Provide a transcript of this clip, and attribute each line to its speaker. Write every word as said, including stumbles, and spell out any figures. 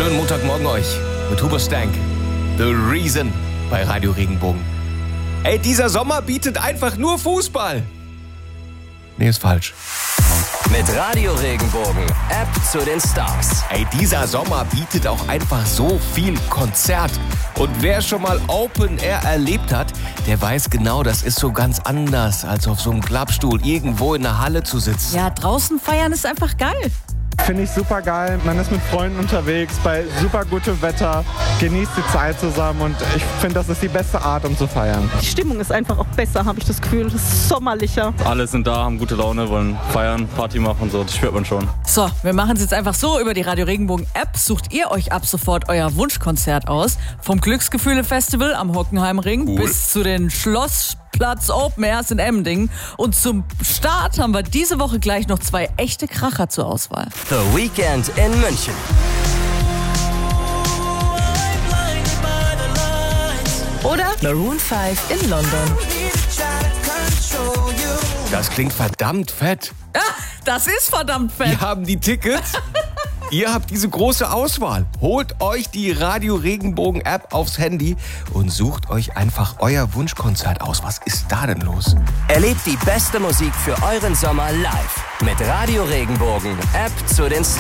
Speaker 1: Schönen Montagmorgen euch mit Huber Stank. The Reason bei Radio Regenbogen. Ey, dieser Sommer bietet einfach nur Fußball. Nee, ist falsch.
Speaker 2: Mit Radio Regenbogen, App zu den Stars.
Speaker 1: Ey, dieser Sommer bietet auch einfach so viel Konzert. Und wer schon mal Open Air erlebt hat, der weiß genau, das ist so ganz anders, als auf so einem Klappstuhl irgendwo in der Halle zu sitzen.
Speaker 3: Ja, draußen feiern ist einfach geil.
Speaker 4: Finde ich super geil. Man ist mit Freunden unterwegs, bei super gutem Wetter, genießt die Zeit zusammen und ich finde, das ist die beste Art, um zu feiern.
Speaker 5: Die Stimmung ist einfach auch besser, habe ich das Gefühl. Es ist sommerlicher.
Speaker 6: Alle sind da, haben gute Laune, wollen feiern, Party machen und so. Das spürt man schon.
Speaker 3: So, wir machen es jetzt einfach so. Über die Radio Regenbogen App sucht ihr euch ab sofort euer Wunschkonzert aus. Vom Glücksgefühle Festival am Hockenheimring
Speaker 1: Cool. bis
Speaker 3: zu den Schlossplatz Open Airs in Emmendingen. Und zum Start haben wir diese Woche gleich noch zwei echte Kracher zur Auswahl.
Speaker 2: The Weekend in München.
Speaker 3: Oder Maroon fünf in London.
Speaker 1: Das klingt verdammt fett.
Speaker 3: Ah, das ist verdammt fett.
Speaker 1: Wir haben die Tickets. Ihr habt diese große Auswahl. Holt euch die Radio Regenbogen App aufs Handy und sucht euch einfach euer Wunschkonzert aus. Was ist da denn los?
Speaker 2: Erlebt die beste Musik für euren Sommer live. Mit Radio Regenbogen, App zu den Stars.